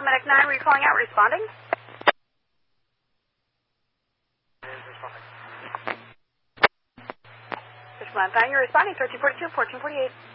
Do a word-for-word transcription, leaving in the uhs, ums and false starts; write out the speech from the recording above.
Medic nine, were you calling out responding? Fish Land nine, you're responding, thirteen forty-two, fourteen forty-eight.